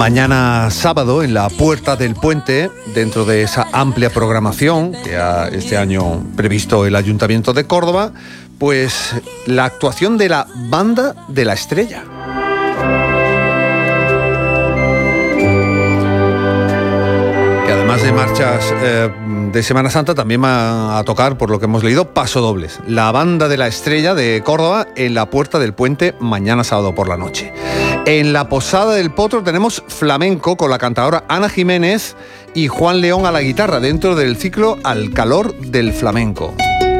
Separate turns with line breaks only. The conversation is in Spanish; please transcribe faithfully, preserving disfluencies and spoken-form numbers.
Mañana sábado, en la Puerta del Puente, dentro de esa amplia programación que ha este año previsto el Ayuntamiento de Córdoba, pues la actuación de la Banda de la Estrella. Que además de marchas eh, de Semana Santa, también va a tocar, por lo que hemos leído, pasodobles. La Banda de la Estrella de Córdoba en la Puerta del Puente mañana sábado por la noche. En la Posada del Potro tenemos flamenco con la cantadora Ana Jiménez y Juan León a la guitarra, dentro del ciclo Al calor del flamenco.